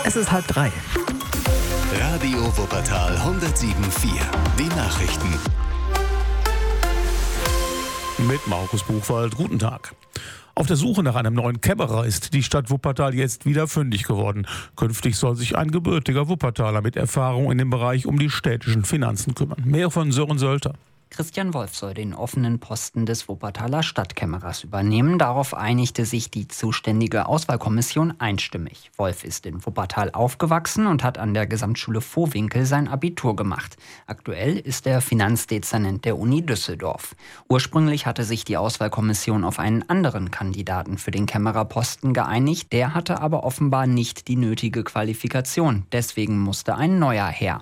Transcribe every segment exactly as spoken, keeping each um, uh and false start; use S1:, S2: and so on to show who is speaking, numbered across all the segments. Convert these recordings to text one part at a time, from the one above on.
S1: Es ist halb drei.
S2: Radio Wuppertal hundertsieben Komma vier. Die Nachrichten.
S3: Mit Markus Buchwald. Guten Tag. Auf der Suche nach einem neuen Kämmerer ist die Stadt Wuppertal jetzt wieder fündig geworden. Künftig soll sich ein gebürtiger Wuppertaler mit Erfahrung in dem Bereich um die städtischen Finanzen kümmern. Mehr von Sören Sölter.
S4: Christian Wolf soll den offenen Posten des Wuppertaler Stadtkämmerers übernehmen. Darauf einigte sich die zuständige Auswahlkommission einstimmig. Wolf ist in Wuppertal aufgewachsen und hat an der Gesamtschule Vohwinkel sein Abitur gemacht. Aktuell ist er Finanzdezernent der Uni Düsseldorf. Ursprünglich hatte sich die Auswahlkommission auf einen anderen Kandidaten für den Kämmererposten geeinigt. Der hatte aber offenbar nicht die nötige Qualifikation. Deswegen musste ein neuer her.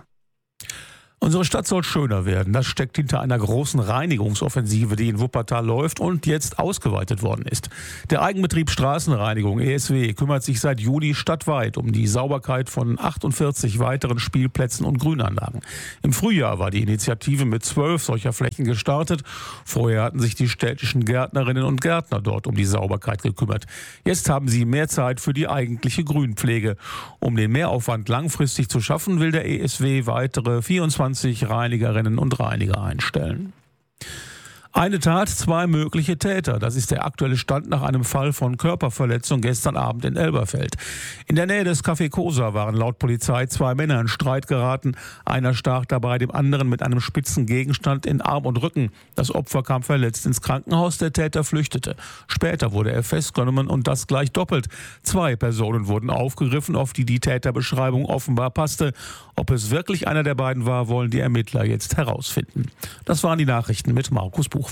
S3: Unsere Stadt soll schöner werden. Das steckt hinter einer großen Reinigungsoffensive, die in Wuppertal läuft und jetzt ausgeweitet worden ist. Der Eigenbetrieb Straßenreinigung, E S W, kümmert sich seit Juli stadtweit um die Sauberkeit von achtundvierzig weiteren Spielplätzen und Grünanlagen. Im Frühjahr war die Initiative mit zwölf solcher Flächen gestartet. Vorher hatten sich die städtischen Gärtnerinnen und Gärtner dort um die Sauberkeit gekümmert. Jetzt haben sie mehr Zeit für die eigentliche Grünpflege. Um den Mehraufwand langfristig zu schaffen, will der E S W weitere vierundzwanzig Reinigerinnen und Reiniger einstellen. Eine Tat, zwei mögliche Täter. Das ist der aktuelle Stand nach einem Fall von Körperverletzung gestern Abend in Elberfeld. In der Nähe des Café Cosa waren laut Polizei zwei Männer in Streit geraten. Einer stach dabei dem anderen mit einem spitzen Gegenstand in Arm und Rücken. Das Opfer kam verletzt ins Krankenhaus, der Täter flüchtete. Später wurde er festgenommen und das gleich doppelt. Zwei Personen wurden aufgegriffen, auf die die Täterbeschreibung offenbar passte. Ob es wirklich einer der beiden war, wollen die Ermittler jetzt herausfinden. Das waren die Nachrichten mit Markus Buchwald.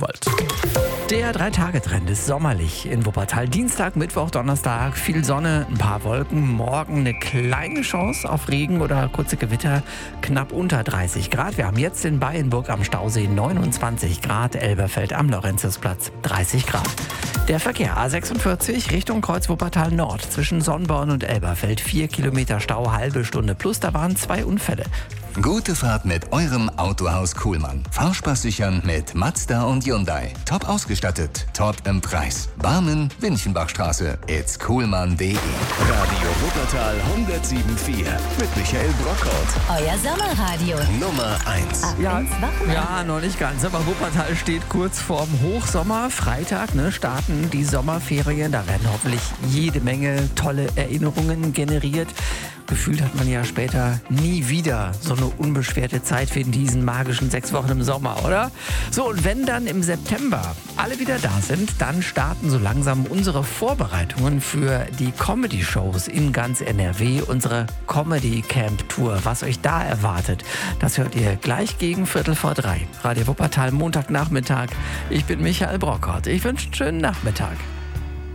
S1: Der Drei-Tage-Trend ist sommerlich in Wuppertal. Dienstag, Mittwoch, Donnerstag, viel Sonne, ein paar Wolken. Morgen eine kleine Chance auf Regen oder kurze Gewitter, knapp unter dreißig Grad. Wir haben jetzt in Bayenburg am Stausee neunundzwanzig Grad, Elberfeld am Lorenzusplatz dreißig Grad. Der Verkehr A sechsundvierzig Richtung Kreuz Wuppertal Nord zwischen Sonnborn und Elberfeld. Vier Kilometer Stau, halbe Stunde plus. Da waren zwei Unfälle.
S2: Gute Fahrt mit eurem Autohaus Kuhlmann. Fahrspaß sichern mit Mazda und Hyundai. Top ausgestattet, top im Preis. Barmen, Winchenbachstraße. It's kuhlmann punkt de. Radio Wuppertal hundertsieben Komma vier mit Michael Brockhaut.
S5: Euer Sommerradio.
S2: Nummer eins.
S5: Ab
S1: Ja,
S5: ins Wochenende.
S1: ja, noch nicht ganz, aber Wuppertal steht kurz vorm Hochsommer. Freitag ne, starten die Sommerferien. Da werden hoffentlich jede Menge tolle Erinnerungen generiert. Gefühlt hat man ja später nie wieder so eine unbeschwerte Zeit wie in diesen magischen sechs Wochen im Sommer, oder? So, und wenn dann im September alle wieder da sind, dann starten so langsam unsere Vorbereitungen für die Comedy-Shows in ganz N R W, unsere Comedy-Camp-Tour. Was euch da erwartet, das hört ihr gleich gegen Viertel vor drei. Radio Wuppertal, Montagnachmittag. Ich bin Michael Brockhaut. Ich wünsche einen schönen Nachmittag.